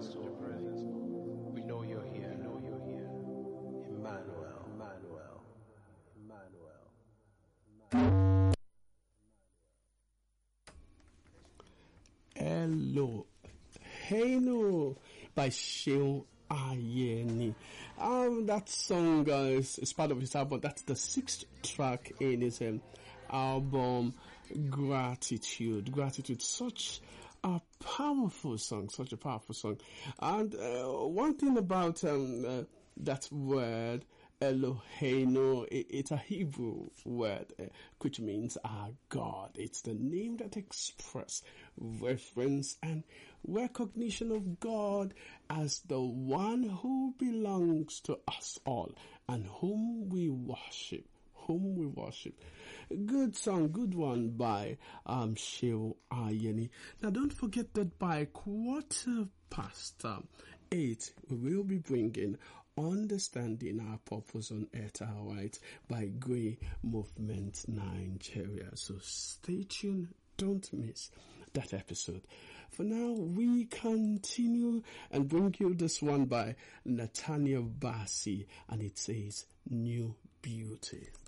Lord. We know you're here. Emmanuel. Elohenu by Shehu Ayeni. That song is part of his album. That's the 6th track in his album Gratitude. Such a powerful song. And one thing about that word Eloheinu, it's a Hebrew word which means our God. It's the name that expresses reverence and recognition of God as the one who belongs to us all and whom we worship. Good song, good one by Shehu Ayeni. Now don't forget that by 8:15 we will be bringing Understanding Our Purpose on Earth, Our Right by Grey Movement Nigeria. So stay tuned. Don't miss that episode. For now, we continue and bring you this one by Nathaniel Bassey, and it says New Beauty.